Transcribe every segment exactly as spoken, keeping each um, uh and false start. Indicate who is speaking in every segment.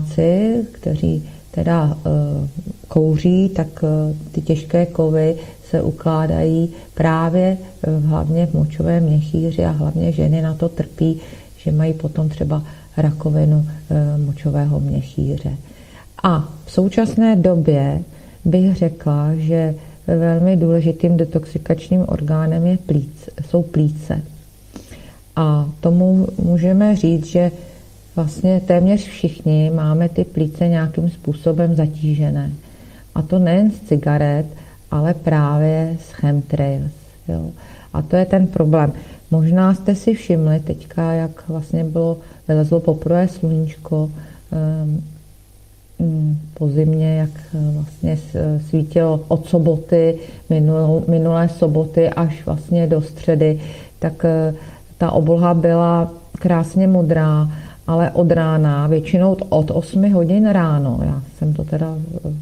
Speaker 1: Pomáci, kteří teda kouří, tak ty těžké kovy se ukládají právě hlavně v močovém měchýři a hlavně ženy na to trpí, že mají potom třeba rakovinu močového měchýře. A v současné době bych řekla, že velmi důležitým detoxikačním orgánem je plíc, jsou plíce. A tomu můžeme říct, že vlastně téměř všichni máme ty plíce nějakým způsobem zatížené. A to nejen z cigaret, ale právě z chemtrails. Jo. A to je ten problém. Možná jste si všimli teďka, jak vlastně bylo, vylezlo poprvé sluníčko um, po zimě, jak vlastně svítilo od soboty, minulou, minulé soboty až vlastně do středy, tak ta obloha byla krásně modrá, ale od rána, většinou od osmi hodin ráno, já jsem to teda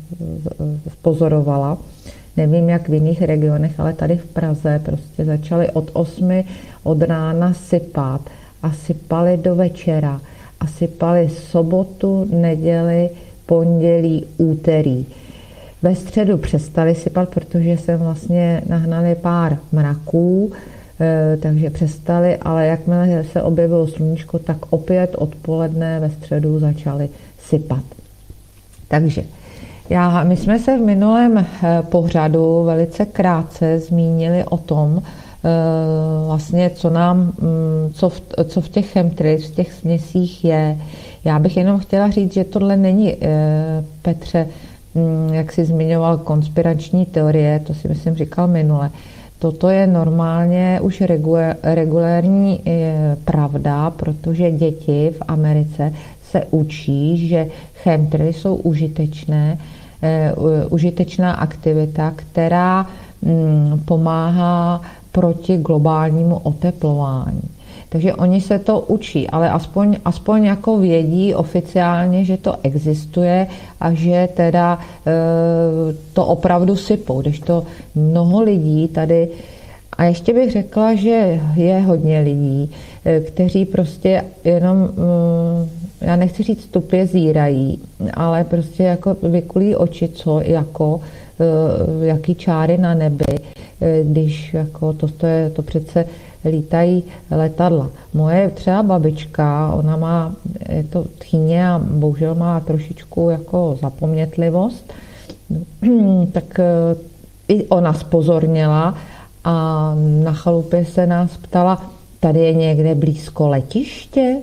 Speaker 1: pozorovala, nevím jak v jiných regionech, ale tady v Praze prostě začaly od osmi od rána sypat a sypali do večera a sypali sobotu, neděli, pondělí, úterý. Ve středu přestali sypat, protože jsem vlastně nahnali pár mraků, takže přestali, ale jakmile se objevilo sluníčko, tak opět odpoledne ve středu začaly sypat. Takže já, my jsme se v minulém pořadu velice krátce zmínili o tom, vlastně, co nám, co v, co v těch chemtrails, v těch směsích je. Já bych jenom chtěla říct, že tohle není, Petře, jak jsi zmiňoval, konspirační teorie, to si myslím říkal minule. Toto je normálně už regulérní pravda, protože děti v Americe se učí, že chemtrails jsou užitečné, užitečná aktivita, která pomáhá proti globálnímu oteplování. Takže oni se to učí, ale aspoň, aspoň jako vědí oficiálně, že to existuje a že teda e, to opravdu sypou. Když to mnoho lidí tady, a ještě bych řekla, že je hodně lidí, e, kteří prostě jenom, e, já nechci říct tupě zírají, ale prostě jako vykulí oči, co jako, e, jaký čáry na nebi, e, když jako to, to je to přece lítají letadla. Moje třeba babička, ona má, je to tchýně a bohužel má trošičku jako zapomnětlivost, tak i ona zpozorněla a na chalupě se nás ptala, tady je někde blízko letiště?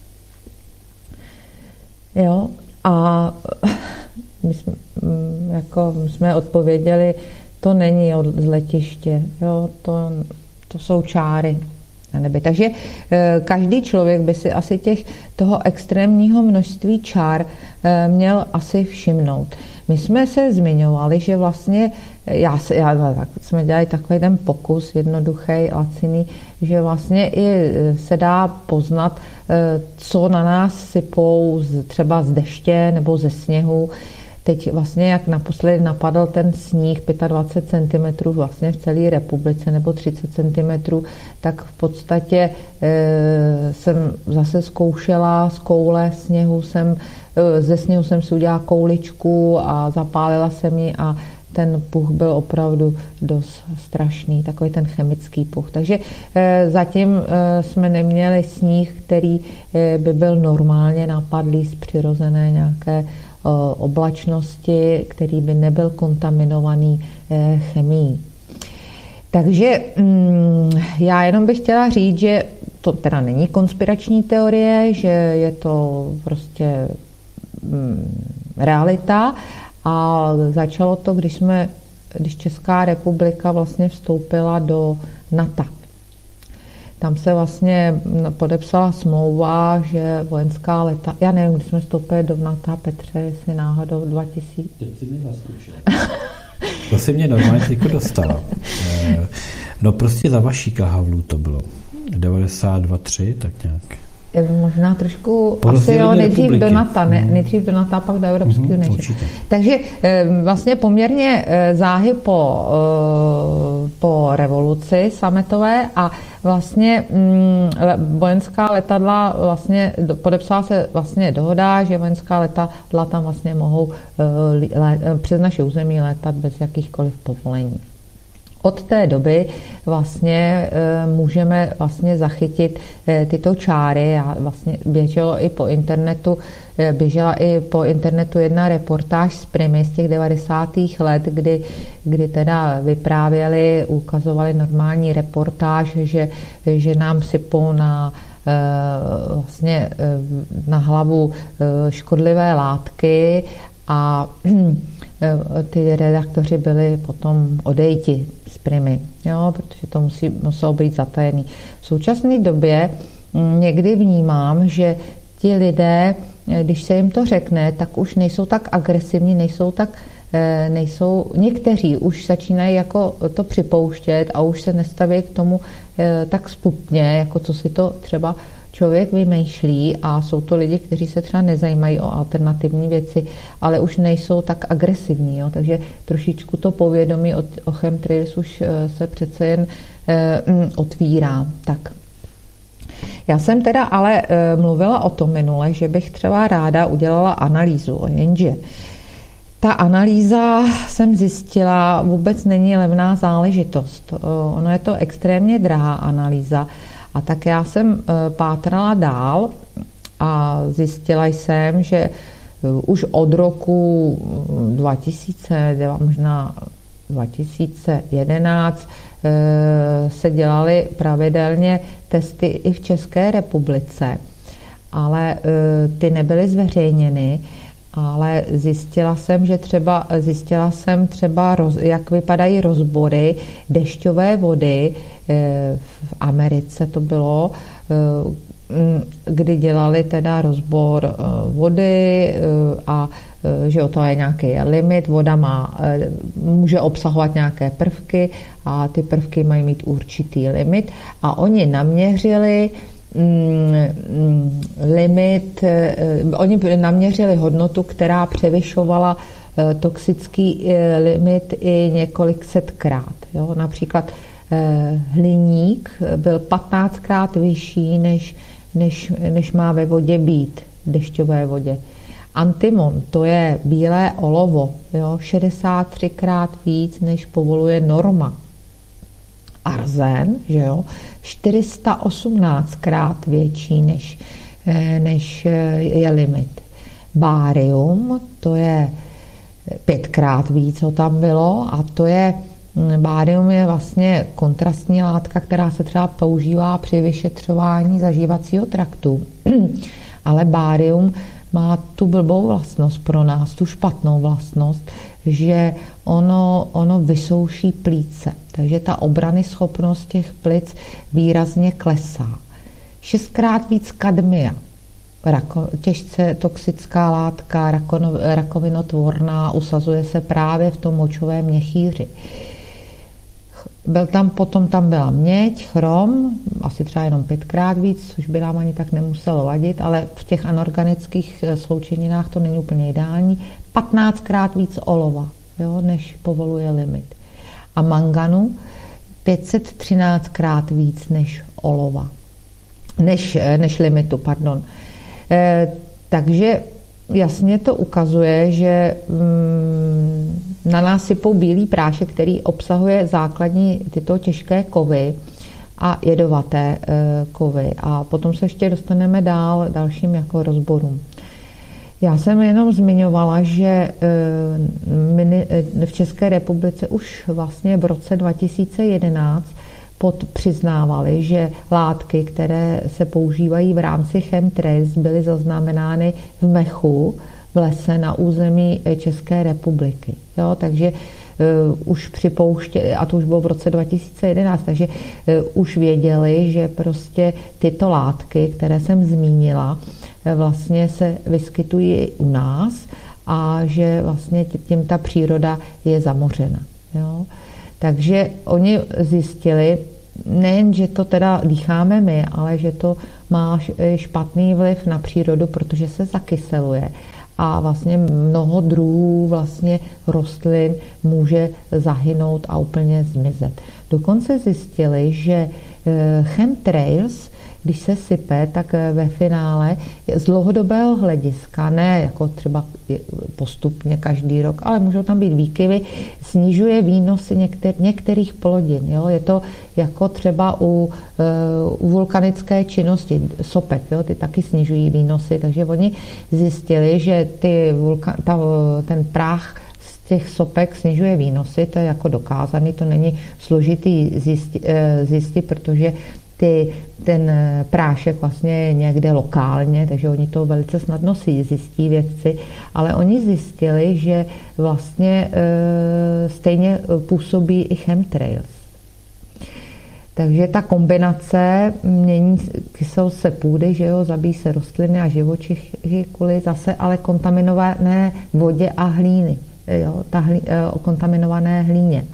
Speaker 1: Jo, a my jsme, jako, my jsme odpověděli, to není od letiště, jo, to To jsou čáry na nebi. Takže e, každý člověk by si asi těch, toho extrémního množství čár e, měl asi všimnout. My jsme se zmiňovali, že vlastně, já, se, já tak, jsme dělali takový ten pokus, jednoduchý, laciný, že vlastně i se dá poznat, e, co na nás sypou z, třeba z deště nebo ze sněhu. Teď vlastně, jak naposledy napadl ten sníh dvacet pět centimetrů vlastně v celé republice nebo třicet centimetrů, tak v podstatě e, jsem zase zkoušela z koule sněhu, jsem, e, ze sněhu jsem si udělala kouličku a zapálila jsem ji a ten puch byl opravdu dost strašný, takový ten chemický puch. Takže e, zatím e, jsme neměli sníh, který e, by byl normálně napadlý z přirozené nějaké oblačnosti, který by nebyl kontaminovaný chemií. Takže já jenom bych chtěla říct, že to teda není konspirační teorie, že je to prostě realita a začalo to, když jsme, když Česká republika vlastně vstoupila do NATO. Tam se vlastně podepsala smlouva, že vojenská leta, já nevím, když jsme vstoupili do NATO, Petře, jestli náhodou dva tisíce.
Speaker 2: Teď si mě zaskoušela. To si mě normálně jako dostala. No prostě za vaší Havlů to bylo. devadesát dva tři, tak nějak.
Speaker 1: Možná trošku, asi jo, nejdřív do NATO, ne, nejdřív do NATO, pak do Evropské
Speaker 2: mm,
Speaker 1: unie.
Speaker 2: Určitě.
Speaker 1: Takže vlastně poměrně záhy po, po revoluci sametové a vlastně vojenská letadla, vlastně podepsala se vlastně dohoda, že vojenská letadla tam vlastně mohou přes naše území létat bez jakýchkoliv povolení. Od té doby vlastně můžeme vlastně zachytit tyto čáry a vlastně běželo i po internetu, běžela i po internetu jedna reportáž z Primy z těch devadesátých let, kdy, kdy teda vyprávěli, ukazovali normální reportáž, že, že nám sypou na vlastně na hlavu škodlivé látky a ty redaktoři byli potom odejti z Primy, jo, protože to musí, muselo být zatajený. V současné době někdy vnímám, že ti lidé, když se jim to řekne, tak už nejsou tak agresivní, nejsou tak, nejsou, někteří už začínají jako to připouštět a už se nestaví k tomu tak zpupně, jako co si to třeba člověk vymýšlí, a jsou to lidi, kteří se třeba nezajímají o alternativní věci, ale už nejsou tak agresivní. Jo? Takže trošičku to povědomí o, o chemtrails už se přece jen eh, otvírá. Tak. Já jsem teda ale eh, mluvila o tom minule, že bych třeba ráda udělala analýzu, jenže ta analýza, jsem zjistila, vůbec není levná záležitost. Ono je to extrémně drahá analýza. A tak já jsem pátrala dál a zjistila jsem, že už od roku dva tisíce, možná dva tisíce jedenáct se dělaly pravidelně testy i v České republice, ale ty nebyly zveřejněny, ale zjistila jsem, že třeba, zjistila jsem třeba, jak vypadají rozbory dešťové vody. V Americe to bylo, kdy dělali teda rozbor vody a že o to je nějaký limit, voda má, může obsahovat nějaké prvky a ty prvky mají mít určitý limit a oni naměřili limit, oni naměřili hodnotu, která převyšovala toxický limit i několik setkrát. Jo? Například hliník byl patnáctkrát vyšší, než, než, než má ve vodě být, v dešťové vodě. Antimon, to je bílé olovo, jo, šedesát třikrát víc, než povoluje norma. Arzen, že jo, čtyři sta osmnáctkrát větší, než, než je limit. Bárium, to je pětkrát víc, co tam bylo, a to je bárium je vlastně kontrastní látka, která se třeba používá při vyšetřování zažívacího traktu. Ale bárium má tu blbou vlastnost pro nás, tu špatnou vlastnost, že ono, ono vysouší plíce. Takže ta obrany schopnost těch plic výrazně klesá. Šestkrát víc kadmia. Rako, těžce toxická látka, rakono, rakovinotvorná, usazuje se právě v tom močovém měchýři. Byl tam, potom tam byla měď, chrom, asi třeba jenom pětkrát víc, což by nám ani tak nemuselo vadit, ale v těch anorganických sloučeninách to není úplně ideální. patnáctkrát víc olova, jo, než povoluje limit. A manganu pět set třináctkrát víc než olova, než, než limitu, pardon. E, takže jasně to ukazuje, že mm, na nás sypou bílý prášek, který obsahuje základní tyto těžké kovy a jedovaté e, kovy. A potom se ještě dostaneme dál dalším jako rozborům. Já jsem jenom zmiňovala, že e, mini, e, v České republice už vlastně v roce dva tisíce jedenáct pod přiznávali, že látky, které se používají v rámci chemtrails, byly zaznamenány v mechu v lese na území České republiky. Jo, takže uh, už připouštěli, a to už bylo v roce dva tisíce jedenáct, takže uh, už věděli, že prostě tyto látky, které jsem zmínila, vlastně se vyskytují i u nás a že vlastně tím ta příroda je zamořena. Jo. Takže oni zjistili, nejen, že to teda dýcháme my, ale že to má špatný vliv na přírodu, protože se zakyseluje. A vlastně mnoho druhů vlastně rostlin může zahynout a úplně zmizet. Dokonce zjistili, že chemtrails, když se sype, tak ve finále z dlouhodobého hlediska, ne jako třeba postupně každý rok, ale můžou tam být výkyvy, snižuje výnosy některý, některých plodin. Jo? Je to jako třeba u, u vulkanické činnosti, sopek, jo? Ty taky snižují výnosy, takže oni zjistili, že ty vulka, ta, ten práh z těch sopek snižuje výnosy, to je jako dokázaný, to není složitý zjistit, zjistit protože Ty, ten prášek vlastně je někde lokálně, takže oni to velice snadno si zjistí vědci, ale oni zjistili, že vlastně e, stejně působí i chemtrails. Takže ta kombinace mění kyselou se půdy, že jo, zabíjí se rostliny a živočichy kvůli zase ale kontaminované vodě a hlíny, jo, ta hlí, e, kontaminované hlíně.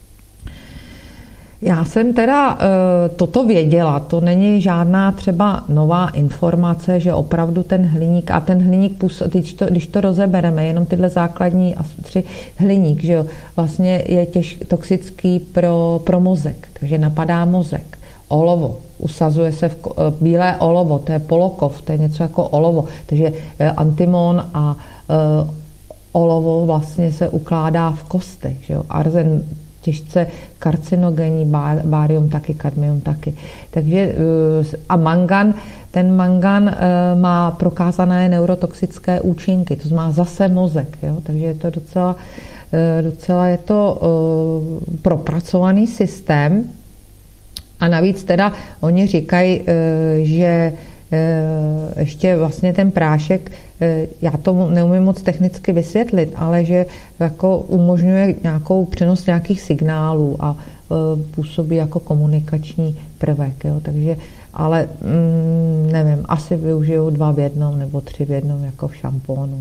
Speaker 1: Já jsem teda e, toto věděla, to není žádná třeba nová informace, že opravdu ten hliník, a ten hliník, když to, když to rozebereme, jenom tyhle základní asi tři hliník, že jo, vlastně je těž toxický pro, pro mozek, takže napadá mozek. Olovo, usazuje se v bílé olovo, to je polokov, to je něco jako olovo, takže antimon a e, olovo vlastně se ukládá v kostech, že jo, arzen těžce karcinogenní, bárium taky, kadmium taky. Takže a mangan, ten mangan má prokázané neurotoxické účinky, to znamená zase mozek, jo? Takže je to docela, docela je to propracovaný systém. A navíc teda oni říkají, že ještě vlastně ten prášek, já to neumím moc technicky vysvětlit, ale že jako umožňuje nějakou přenos nějakých signálů a působí jako komunikační prvek. Jo? Takže, ale mm, nevím, asi využiju dva v jednom nebo tři v jednom jako v šampónu.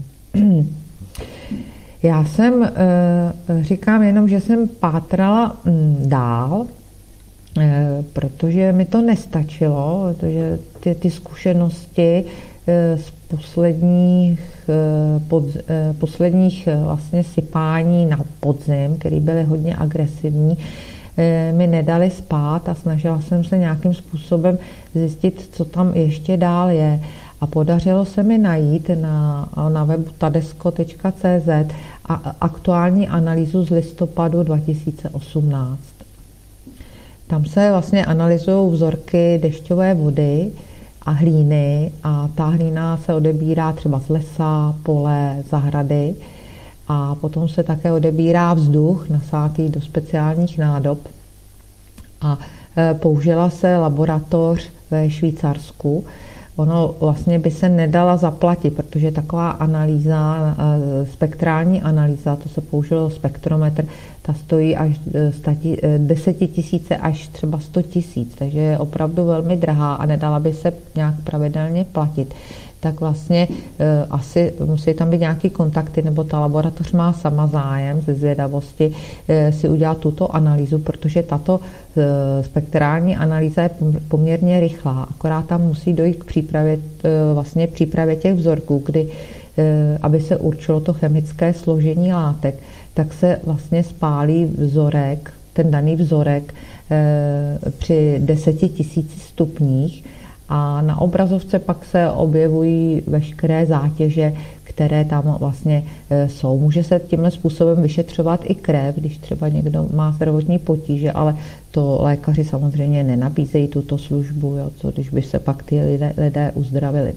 Speaker 1: Já jsem, říkám jenom, že jsem pátrala dál, protože mi to nestačilo, protože ty, ty zkušenosti z posledních, pod, posledních vlastně sypání na podzim, které byly hodně agresivní, mi nedali spát a snažila jsem se nějakým způsobem zjistit, co tam ještě dál je. A podařilo se mi najít na, na webu tadesko tečka cé zet a aktuální analýzu z listopadu dva tisíce osmnáct. Tam se vlastně analyzují vzorky dešťové vody a hlíny a ta hlína se odebírá třeba z lesa, pole, zahrady a potom se také odebírá vzduch nasátý do speciálních nádob a použila se laboratoř ve Švýcarsku. Ono vlastně by se nedala zaplatit, protože taková analýza, spektrální analýza, to se použilo spektrometr, ta stojí až desetitisíce až třeba sto tisíc, takže je opravdu velmi drahá a nedala by se nějak pravidelně platit. Tak vlastně e, asi musí tam být nějaký kontakty, nebo ta laboratoř má sama zájem ze zvědavosti e, si udělat tuto analýzu, protože tato e, spektrální analýza je poměrně rychlá, akorát tam musí dojít k přípravě, e, vlastně přípravě těch vzorků, kdy, e, aby se určilo to chemické složení látek, tak se vlastně spálí vzorek, ten daný vzorek e, při deseti tisíci stupních, a na obrazovce pak se objevují veškeré zátěže, které tam vlastně jsou. Může se tímhle způsobem vyšetřovat i krev, když třeba někdo má zdravotní potíže, ale to lékaři samozřejmě nenabízejí tuto službu, jo, co když by se pak ty lidé, lidé uzdravili.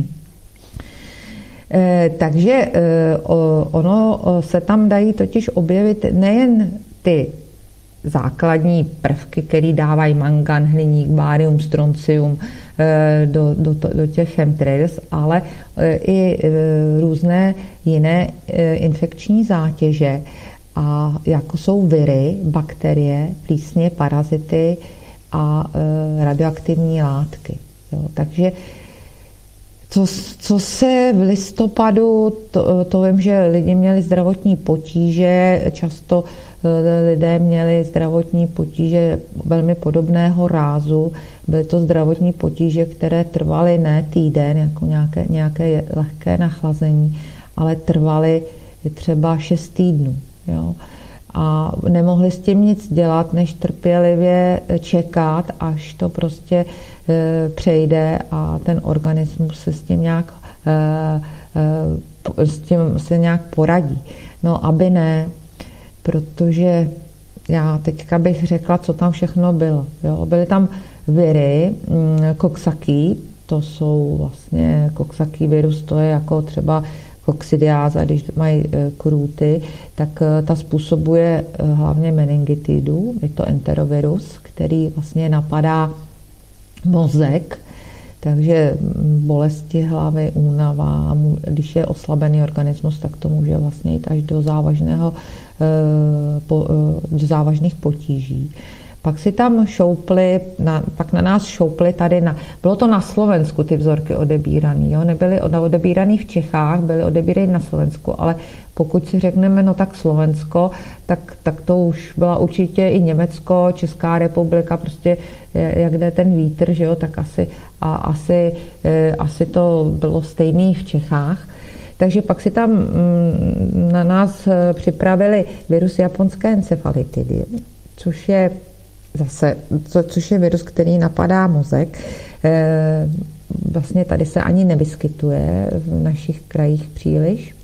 Speaker 1: Takže ono se tam dají totiž objevit nejen ty základní prvky, které dávají mangan, hliník, bárium, stroncium do, do, do těch chemtrails, ale i různé jiné infekční zátěže, a jako jsou viry, bakterie, plísně, parazity a radioaktivní látky. Jo, takže Co, co se v listopadu, to, to vím, že lidi měli zdravotní potíže, často lidé měli zdravotní potíže velmi podobného rázu. Byly to zdravotní potíže, které trvaly ne týden, jako nějaké, nějaké lehké nachlazení, ale trvaly třeba šest týdnů. Jo. A nemohli s tím nic dělat, než trpělivě čekat, až to prostě e, přejde a ten organismus se s tím nějak, e, e, s tím se nějak poradí. No, aby ne, protože já teďka bych řekla, co tam všechno bylo. Jo. Byly tam viry, Coxsackie, to jsou vlastně Coxsackie virus, to je jako třeba kokcidiáza, když mají krůty, tak ta způsobuje hlavně meningitidu, je to enterovirus, který vlastně napadá mozek, takže bolesti hlavy, únava, když je oslabený organismus, tak to může vlastně jít až do závažného, do závažných potíží. Pak si tam šoupli, na, pak na nás šoupli tady, na, bylo to na Slovensku ty vzorky odebírané, jo? Nebyly odebírané v Čechách, byly odebírané na Slovensku, ale pokud si řekneme, no tak Slovensko, tak, tak to už byla určitě i Německo, Česká republika, prostě jak jde ten vítr, že jo, tak asi, a asi, asi to bylo stejné v Čechách. Takže pak si tam na nás připravili virus japonské encefalitidy, což je zase, co, což je virus, který napadá mozek. E, vlastně tady se ani nevyskytuje v našich krajích příliš.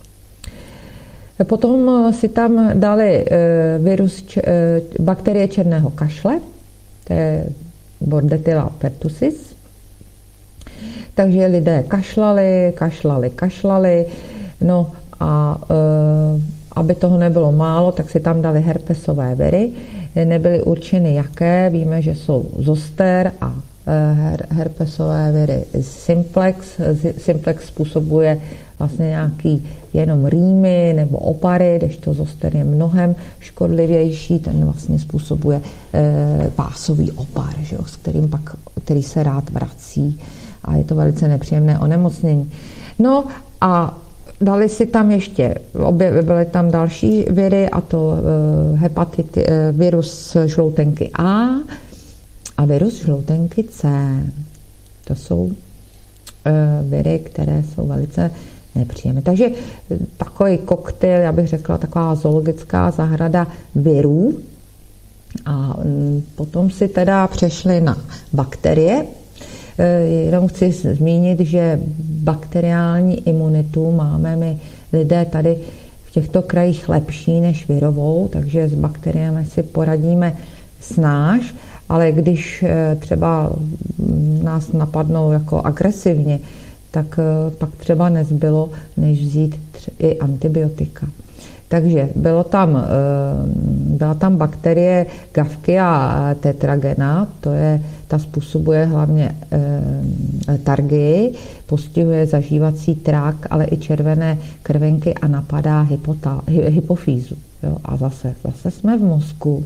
Speaker 1: Potom si tam dali e, virus č, e, bakterie černého kašle, to je Bordetella pertussis. Takže lidé kašlali, kašlali, kašlali, no a e, aby toho nebylo málo, tak si tam dali herpesové viry. Nebyly určeny jaké, víme, že jsou zoster a her, herpesové viry simplex. Simplex způsobuje vlastně nějaký jenom rýmy nebo opary, kdežto zoster je mnohem škodlivější, ten vlastně způsobuje e, pásový opar, že jo, s kterým pak, který se rád vrací a je to velice nepříjemné onemocnění. No a dali si tam ještě, obě, byly tam další viry, a to uh, hepatity, uh, virus žloutenky A a virus žloutenky C. To jsou uh, viry, které jsou velice nepříjemné. Takže takový koktejl, já bych řekla, taková zoologická zahrada virů. A um, potom si teda přešli na bakterie. Jenom chci zmínit, že bakteriální imunitu máme my lidé tady v těchto krajích lepší než virovou, takže s bakteriemi si poradíme snáš, ale když třeba nás napadnou jako agresivně, tak pak třeba nezbylo, než vzít i antibiotika. Takže bylo tam, byla tam bakterie Gavkia tetragena, to je, ta způsobuje hlavně e, targii, postihuje zažívací trakt, ale i červené krvenky a napadá hypota, hy, hypofýzu. Jo, a zase, zase jsme v mozku.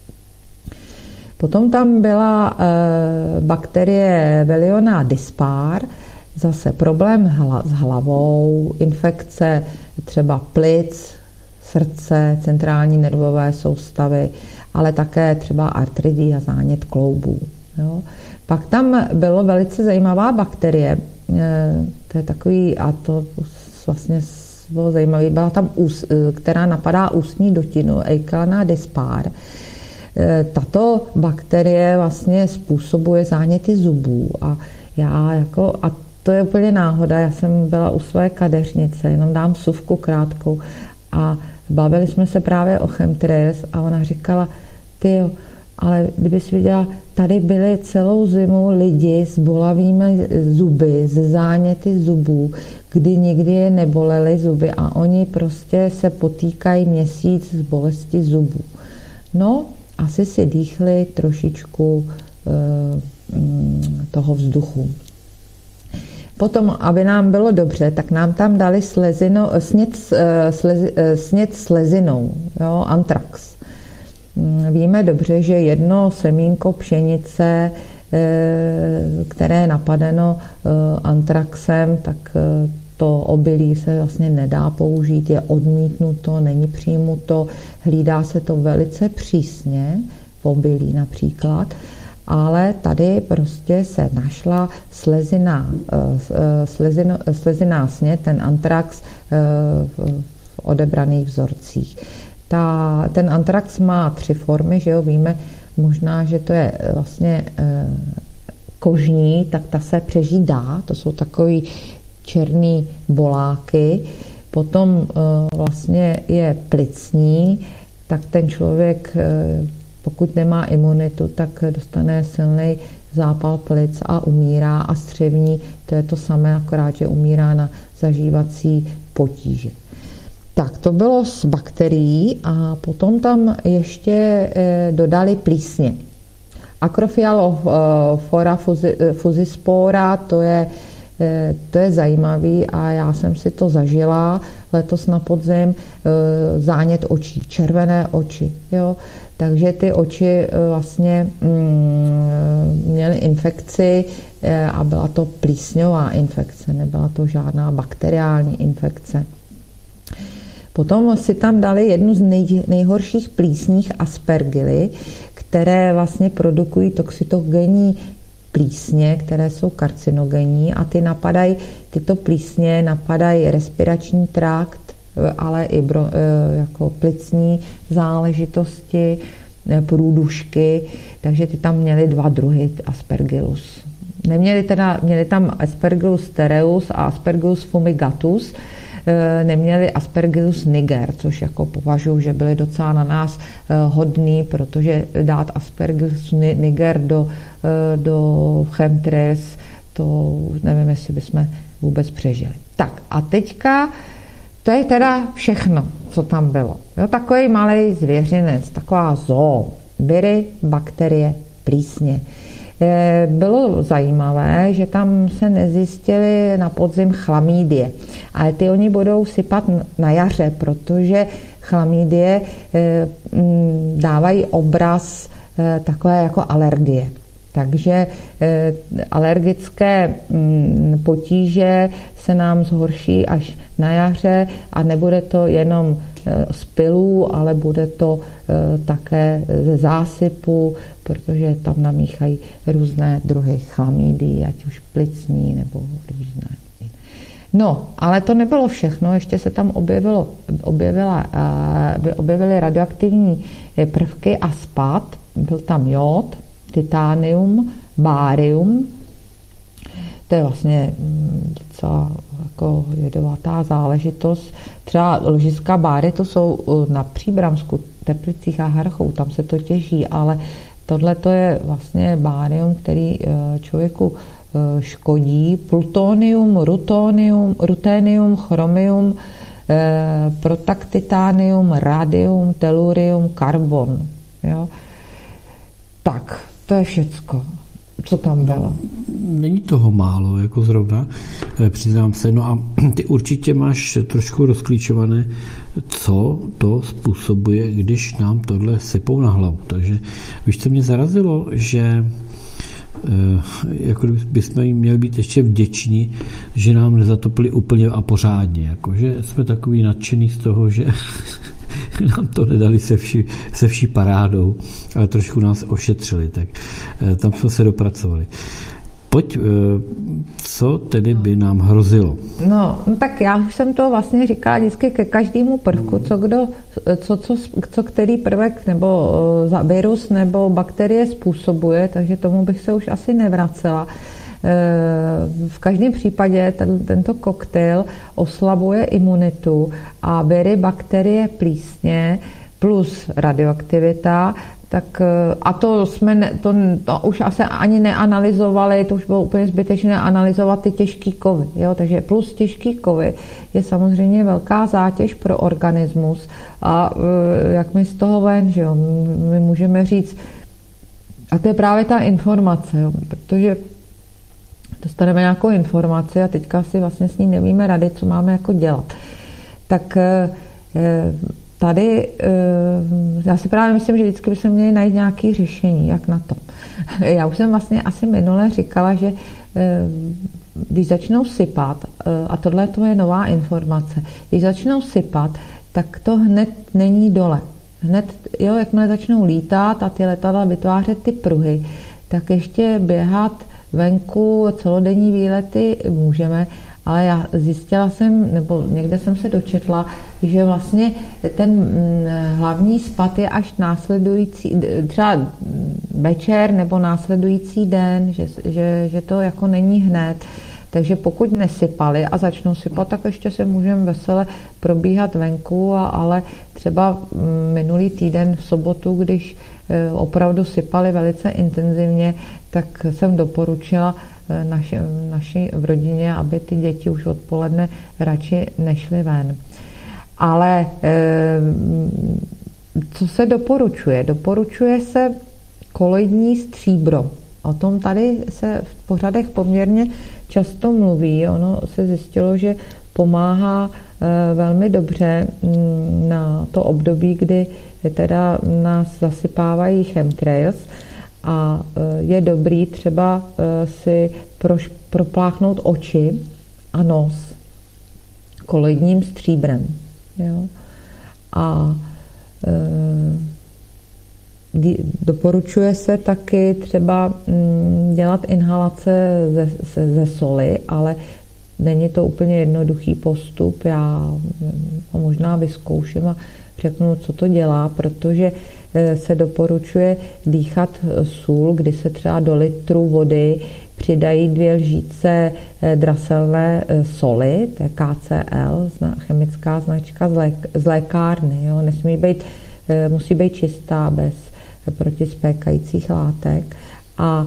Speaker 1: Potom tam byla e, bakterie Veliona dispar, zase problém hla, s hlavou, infekce třeba plic, srdce, centrální nervové soustavy, ale také třeba artridy a zánět kloubů. Jo. Pak tam bylo velice zajímavá bakterie, to je takový, a to vlastně bylo zajímavé, byla tam, ús, která napadá ústní dutinu, Eichelona dispar. Tato bakterie vlastně způsobuje záněty zubů a já jako, a to je úplně náhoda, já jsem byla u své kadeřnice, jenom dám suvku krátkou a bavili jsme se právě o chemtrails a ona říkala, tyjo, ale kdybys viděla, tady byly celou zimu lidi s bolavými zuby, ze záněty zubů, kdy nikdy je nebolely zuby a oni prostě se potýkají měsíc z bolesti zubů. No, asi si dýchli trošičku e, toho vzduchu. Potom, aby nám bylo dobře, tak nám tam dali slezino, sněd, slezi, sněd slezinou, jo, antrax. Víme dobře, že jedno semínko pšenice které je napadeno antraxem, tak to obilí se vlastně nedá použít, je odmítnuto, není přijímuto, hlídá se to velice přísně, v obilí například, ale tady prostě se našla slezina, slezino, sleziná sněd, ten antrax v odebraných vzorcích. Ta, ten antrax má tři formy, že jo, víme možná, že to je vlastně kožní, tak ta se přežít dá, to jsou takový černý boláky, potom vlastně je plicní, tak ten člověk, pokud nemá imunitu, tak dostane silný zápal plic a umírá, a střevní, to je to samé, akorát, že umírá na zažívací potíže. Tak to bylo s bakterií a potom tam ještě dodali plísně. Acrophyllofora fusispora, to je, to je zajímavý a já jsem si to zažila letos na podzim, zánět očí, červené oči. Jo? Takže ty oči vlastně mm, měly infekci a byla to plísňová infekce, nebyla to žádná bakteriální infekce. Potom si tam dali jednu z nej, nejhorších plísních aspergily, které vlastně produkují toxitogenní plísně, které jsou karcinogenní a ty napadají, tyto plísně napadají respirační trakt, ale i bro, jako plicní záležitosti, průdušky, takže ty tam měly dva druhy aspergillus. Neměli teda, měli tam Aspergillus tereus a Aspergillus fumigatus, neměli Aspergillus niger, což jako považuji, že byli docela na nás hodný, protože dát Aspergillus niger do, do chemtrails, to nevím, jestli bychom vůbec přežili. Tak a teďka, to je teda všechno, co tam bylo. Jo, takový malý zvěřinec, taková zoo, viry, bakterie, plísně. Bylo zajímavé, že tam se nezjistily na podzim chlamydie, ale ty oni budou sypat na jaře, protože chlamydie dávají obraz takové jako alergie. Takže alergické potíže se nám zhorší až na jaře a nebude to jenom z pilů, ale bude to také ze zásypu, protože tam namíchají různé druhy chlamydií, ať už plicní nebo různé. No, ale to nebylo všechno, ještě se tam objevilo, objevila, objevily radioaktivní prvky a spad, byl tam jód, titánium, bárium, to je vlastně docela jako jedovatá záležitost. Třeba ložiska báry, to jsou na Příbramsku, Teplicích a Harchou, tam se to těží, ale tohle to je vlastně bárium, který člověku škodí. Plutonium, rutonium, ruténium, chromium, protaktitánium, radium, tellurium, karbon. Jo? Tak, to je všecko, co tam bylo.
Speaker 2: Není toho málo, jako zrovna, přiznám se. No a ty určitě máš trošku rozklíčované, co to způsobuje, když nám tohle sypou na hlavu. Takže víš, co mě zarazilo, že jako bychom jim měli být ještě vděční, že nám nezatopili úplně a pořádně. Jako, že jsme takový nadšený z toho, že nám to nedali se vší, se vší parádou, ale trošku nás ošetřili, tak tam jsme se dopracovali. Pojď, co tedy by nám hrozilo?
Speaker 1: No, no tak já už jsem to vlastně říkala vždycky ke každému prvku, co, kdo, co, co, co který prvek nebo virus nebo bakterie způsobuje, takže tomu bych se už asi nevracela. V každém případě ten, tento koktejl oslabuje imunitu a viry, bakterie, plísně plus radioaktivita, tak a to jsme to, to už asi ani neanalyzovali, to už bylo úplně zbytečné analyzovat ty těžký kovy. Jo? Takže plus těžký kovy je samozřejmě velká zátěž pro organismus a jak my z toho ven, že jo? My můžeme říct, a to je právě ta informace, jo? Protože dostaneme nějakou informaci a teďka si vlastně s ní nevíme rady, co máme jako dělat. Tak tady, já si právě myslím, že vždycky bychom měli najít nějaké řešení, jak na to. Já už jsem vlastně asi minule říkala, že když začnou sypat, a tohle to je nová informace, když začnou sypat, tak to hned není dole. Hned, jo, jakmile začnou lítat a ty letadla vytvářet ty pruhy, tak ještě běhat venku celodenní výlety můžeme, ale já zjistila jsem, nebo někde jsem se dočetla, že vlastně ten hlavní spad je až následující, třeba večer nebo následující den, že, že, že to jako není hned. Takže pokud nesypali a začnou sypat, tak ještě se můžeme vesele probíhat venku, a, ale třeba minulý týden v sobotu, když opravdu sypali velice intenzivně, tak jsem doporučila naši, naši v rodině, aby ty děti už odpoledne radši nešly ven. Ale co se doporučuje? Doporučuje se koloidní stříbro. O tom tady se v pořadech poměrně často mluví. Ono se zjistilo, že pomáhá velmi dobře na to období, kdy teda nás zasypávají chemtrails, a je dobrý třeba si proš, propláchnout oči a nos koloidním stříbrem. Jo? A e, doporučuje se taky třeba dělat inhalace ze, ze, ze soli, ale není to úplně jednoduchý postup. Já ho možná vyzkouším a řeknu, co to dělá, protože se doporučuje dýchat sůl, kdy se třeba do litru vody přidají dvě lžíce draselné soli, to je K C L, chemická značka z, lék, z lékárny. Jo. Nesmí být, musí být čistá, bez protispékajících látek. A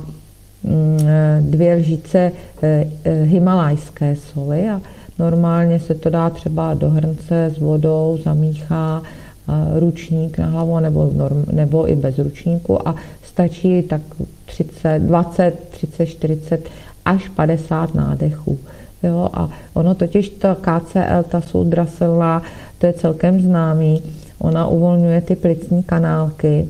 Speaker 1: dvě lžíce himalajské soli, a normálně se to dá třeba do hrnce s vodou, zamíchá ručník na hlavu, nebo, norm, nebo i bez ručníku, a stačí tak třicet, dvacet, třicet, čtyřicet až padesát nádechů. Jo? A ono totiž ta K C L, ta sůl draselná, to je celkem známý. Ona uvolňuje ty plicní kanálky.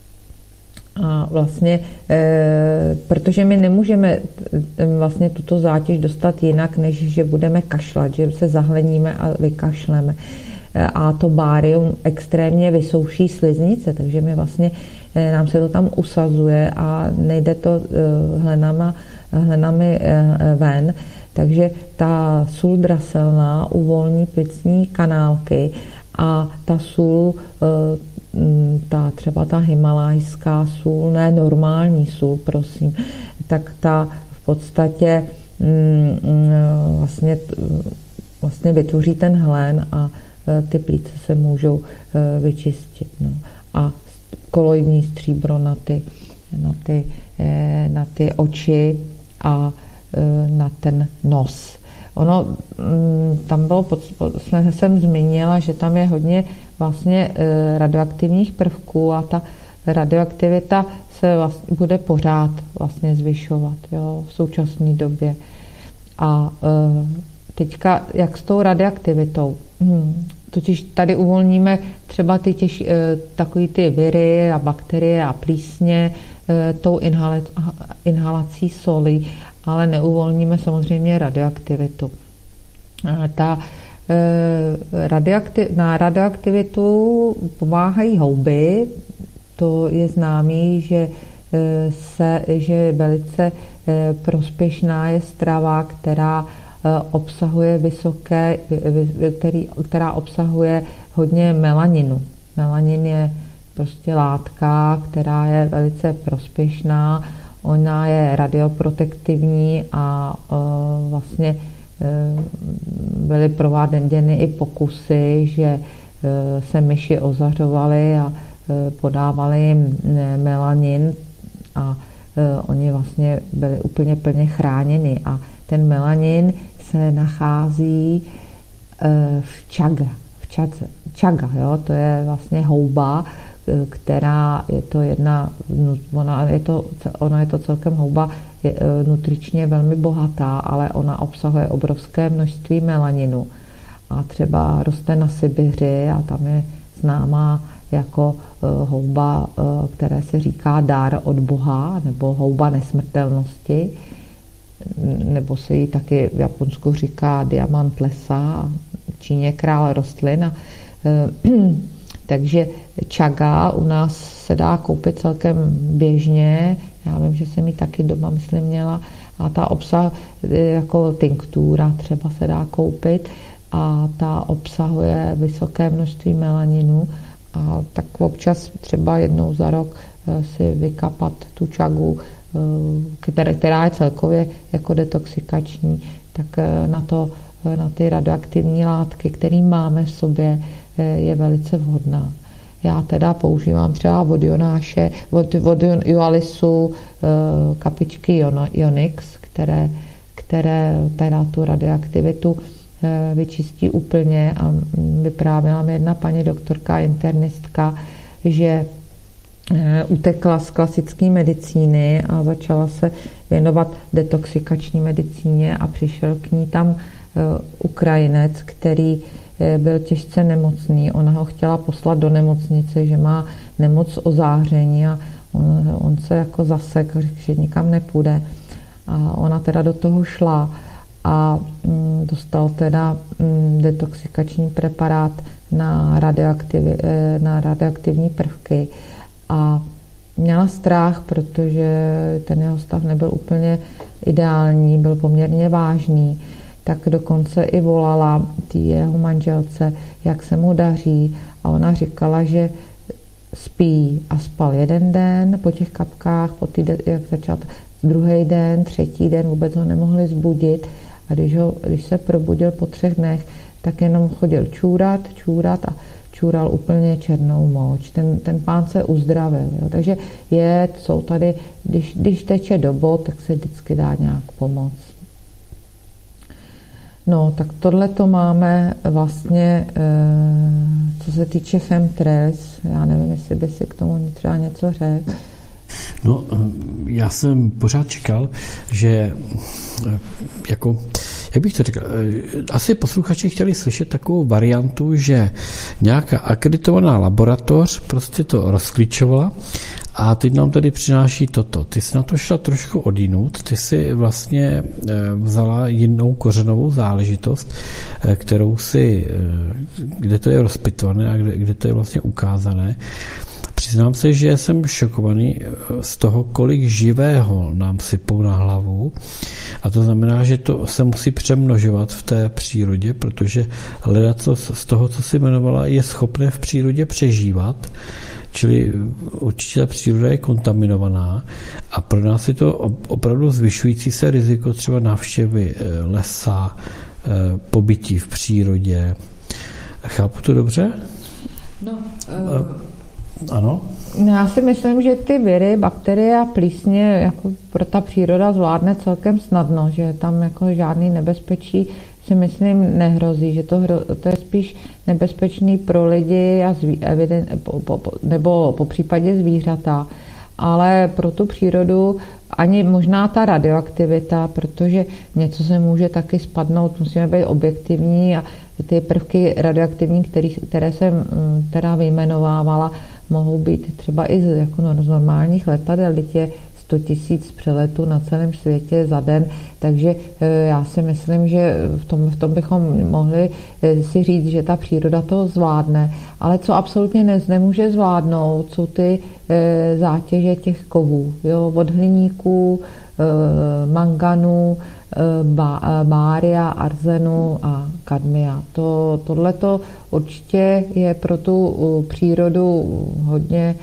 Speaker 1: A vlastně, e, protože my nemůžeme vlastně tuto zátěž dostat jinak, než že budeme kašlat, že se zahleníme a vykašleme. A to bárium extrémně vysouší sliznice, takže my vlastně, nám se to tam usazuje a nejde to hlenama, hlenami ven. Takže ta sůl draselná uvolní plicní kanálky, a ta sůl, ta, třeba ta himalajská sůl, ne normální sůl, prosím, tak ta v podstatě vlastně, vlastně vytvoří ten hlen a ty plíce se můžou vyčistit. No. A koloidní stříbro na ty, na ty, na ty oči a na ten nos. Ono, tam bylo, jsme jsem zmínila, že tam je hodně vlastně radioaktivních prvků, a ta radioaktivita se vlastně bude pořád vlastně zvyšovat, jo, v současné době. A teďka, jak s tou radioaktivitou? Hmm. Totiž tady uvolníme třeba ty těž, takový ty viry a bakterie a plísně tou inhalací soli, ale neuvolníme samozřejmě radioaktivitu. Ta, radioaktiv, na radioaktivitu pomáhají houby. To je známý, že, se, že velice prospěšná je strava, která obsahuje vysoké, který, která obsahuje hodně melaninu. Melanin je prostě látka, která je velice prospěšná. Ona je radioprotektivní a uh, vlastně uh, byly prováděny i pokusy, že uh, se myši ozařovaly a uh, podávali jim melanin, a uh, oni vlastně byli úplně plně chráněni. A ten melanin se nachází uh, v čaga. V čaze. Čaga, jo? To je vlastně houba, která je to jedna, ona je to, ona je to celkem houba, je nutričně velmi bohatá, ale ona obsahuje obrovské množství melaninu. A třeba roste na Sibiři a tam je známá jako houba, které se říká dár od Boha, nebo houba nesmrtelnosti, nebo se jí taky v Japonsku říká diamant lesa, v Číně král rostlin. Takže chaga u nás se dá koupit celkem běžně. Já vím, že jsem ji taky doma, myslím, měla. A ta obsah, jako tinktura třeba se dá koupit. A ta obsahuje vysoké množství melaninu. A tak občas třeba jednou za rok si vykapat tu chagu, která je celkově jako detoxikační, tak na, to, na ty radioaktivní látky, které máme v sobě, je velice vhodná. Já teda používám třeba od Jonáše, od, od Joalisu kapičky Ionix, které, které teda tu radioaktivitu vyčistí úplně, a vyprávěla mi jedna paní doktorka, internistka, že utekla z klasické medicíny a začala se věnovat detoxikační medicíně a přišel k ní tam Ukrajinec, který byl těžce nemocný. Ona ho chtěla poslat do nemocnice, že má nemoc ozáření, a on, on se jako zasekl, že nikam nepůjde. A ona teda do toho šla a mm, dostal teda mm, detoxikační preparát na, radioaktiv, na radioaktivní prvky. A měla strach, protože ten jeho stav nebyl úplně ideální, byl poměrně vážný. Tak dokonce i volala té jeho manželce, jak se mu daří. A ona říkala, že spí a spal jeden den po těch kapkách, po tý, jak začal druhý den, třetí den, vůbec ho nemohli zbudit. A když, ho, když se probudil po třech dnech, tak jenom chodil čůrat, čůrat a čůral úplně černou moč. Ten, ten pán se uzdravil. Jo. Takže je, jsou tady, když, když teče do bod, tak se vždycky dá nějak pomoct. No, tak tohle to máme vlastně, co se týče chemtrails. Já nevím, jestli by si k tomu třeba něco řekl.
Speaker 2: No, já jsem pořád čekal, že jako, jak bych to řekl, asi posluchači chtěli slyšet takovou variantu, že nějaká akreditovaná laboratoř prostě to rozklíčovala a teď nám tady přináší toto. Ty jsi na to šla trošku odjinud, ty jsi vlastně vzala jinou kořenovou záležitost, kterou si, kde to je rozpitvané a kde, kde to je vlastně ukázané. Přiznám se, že jsem šokovaný z toho, kolik živého nám sypou na hlavu, a to znamená, že to se musí přemnožovat v té přírodě, protože ledacos z toho, co si jmenovala, je schopné v přírodě přežívat, čili určitě ta příroda je kontaminovaná a pro nás je to opravdu zvyšující se riziko třeba návštěvy lesa, pobytí v přírodě. Chápu to dobře?
Speaker 1: No, uh...
Speaker 2: Ano.
Speaker 1: Já si myslím, že ty viry, bakterie a plísně jako pro ta příroda zvládne celkem snadno, že tam jako žádný nebezpečí si myslím nehrozí, že to, hro, to je spíš nebezpečný pro lidi a zví, eviden, po, po, nebo po případě zvířata, ale pro tu přírodu ani možná ta radioaktivita, protože něco se může taky spadnout, musíme být objektivní, a ty prvky radioaktivní, který, které jsem teda vyjmenovávala, mohou být třeba i z, jako z normálních letadel, teď je sto tisíc přeletů na celém světě za den, takže já si myslím, že v tom, v tom bychom mohli si říct, že ta příroda to zvládne, ale co absolutně ne, nemůže zvládnout, jsou ty e, zátěže těch kovů, jo, od hliníků, e, manganu, e, bá, bária, arzenu a kadmia. To, tohleto určitě je pro tu přírodu hodně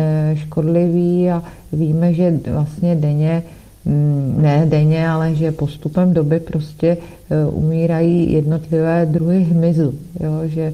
Speaker 1: škodlivý a víme, že vlastně denně, ne denně, ale že postupem doby prostě umírají jednotlivé druhy hmyzu. Jo? Že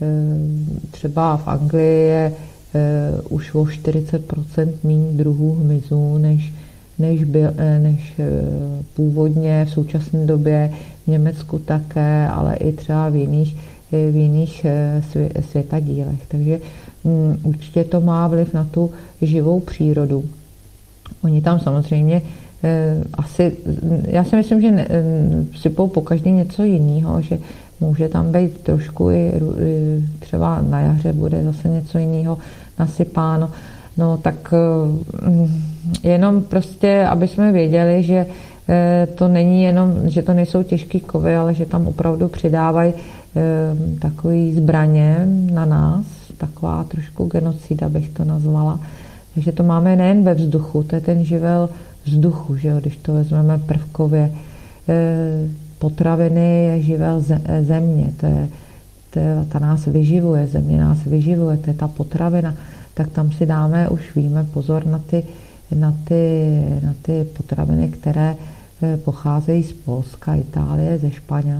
Speaker 1: třeba v Anglii je už o čtyřicet procent méně druhů hmyzu, než, než, byl, než původně v současné době, v Německu také, ale i třeba v jiných, v jiných světadílech. Takže určitě to má vliv na tu živou přírodu. Oni tam samozřejmě eh, asi, já si myslím, že ne, sypou po každý něco jiného, že může tam být trošku i, i třeba na jaře bude zase něco jiného nasypáno. No tak jenom prostě, aby jsme věděli, že to není jenom, že to nejsou těžký kovy, ale že tam opravdu přidávají takový zbraně na nás, taková trošku genocida bych to nazvala. Takže to máme nejen ve vzduchu, to je ten živel vzduchu, že jo, když to vezmeme prvkově. Potraviny je živel země, to je, to je, ta nás vyživuje, země nás vyživuje, to je ta potravina. Tak tam si dáme, už víme, pozor na ty, na ty, na ty potraviny, které pocházejí z Polska, Itálie, ze Španělska.